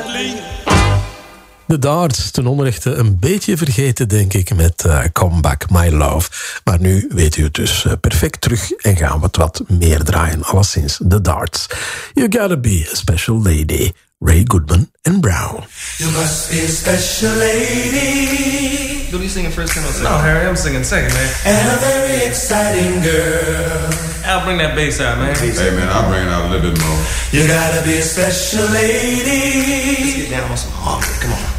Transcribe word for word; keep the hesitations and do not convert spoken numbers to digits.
Bradley. De Darts, ten onrechte een beetje vergeten, denk ik, met uh, Come Back My Love. Maar nu weet u het dus uh, perfect terug en gaan we het wat meer draaien. Alleszins, de Darts. You Gotta Be a Special Lady. Ray Goodman and Brown. You must be a special lady. You'll be singing first and I'll sing. No, Harry, I'm singing second, man. And a very exciting girl. I'll bring that bass out, man. Hey, man, I'll bring it out a little bit more. You gotta be a special lady. Let's get down on some harmony. Come on.